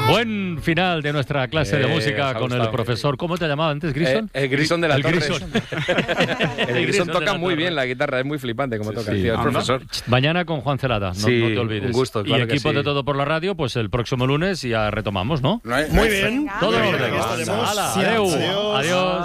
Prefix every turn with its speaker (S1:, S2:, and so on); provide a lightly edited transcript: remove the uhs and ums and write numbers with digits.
S1: Buen final de nuestra clase de música con el profesor. ¿Cómo te llamaba antes, Grison?
S2: El Grison de la Torre.
S1: Grison.
S2: El Grison toca muy bien la guitarra, es muy flipante como toca.
S1: Sí.
S2: El profesor.
S1: Mañana con Juan Celada, no te olvides.
S2: Un gusto, claro.
S1: Y equipo
S2: que
S1: de Todo por la Radio, pues el próximo lunes ya retomamos, ¿no?
S3: Muy bien.
S1: Todo en
S3: Muy bien,
S1: orden.
S3: aquí estaremos.
S1: Hala,
S3: Sí,
S1: adeu.
S3: adiós.
S1: Adiós.